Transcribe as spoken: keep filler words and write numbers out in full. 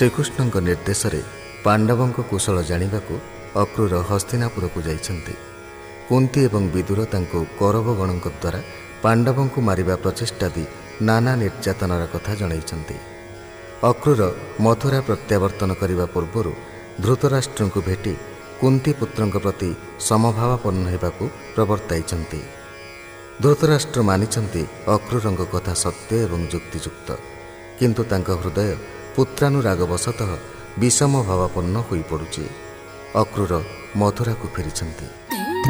ଶ୍ରୀକୃଷ୍ଣଙ୍କ ନିର୍ଦ୍ଦେଶରେ ପାଣ୍ଡବଙ୍କ କୁଶଳ ଜାଣିବାକୁ ଅକ୍ରୁର ହସ୍ତିନାପୁରକୁ ଯାଇଛନ୍ତି। କୁନ୍ତୀ ଏବଂ ବିଦୁର ତାଙ୍କୁ କୌରବଗଣଙ୍କ ଦ୍ୱାରା ପାଣ୍ଡବଙ୍କୁ ମାରିବା ପ୍ରଚେଷ୍ଟା ଦେଇ ନାନା ନିର୍ଯାତନାର କଥା ଜଣାଇଛନ୍ତି। ଅକ୍ରୁର ମଥୁରା ପ୍ରତ୍ୟାବର୍ତ୍ତନ କରିବା ପୂର୍ବରୁ ଧୃତରାଷ୍ଟ୍ରଙ୍କୁ ଭେଟି କୁନ୍ତୀ ପୁତ୍ରଙ୍କ ପ୍ରତି ସମଭାବାପନ୍ନ ହେବାକୁ ପ୍ରବର୍ତ୍ତାଇଛନ୍ତି। ଧୃତରାଷ୍ଟ୍ର ମାନିଛନ୍ତି ଅକ୍ରୁରଙ୍କ କଥା ସତ୍ୟ ଏବଂ ଯୁକ୍ତିଯୁକ୍ତ, କିନ୍ତୁ ତାଙ୍କ ହୃଦୟ ପୁତ୍ରାନୁରାଗବଶତଃ ବିଷମ ଭାବାପନ୍ନ ହୋଇପଡ଼ୁଛି। ଅକ୍ରୁର ମଥୁରାକୁ ଫେରିଛନ୍ତି।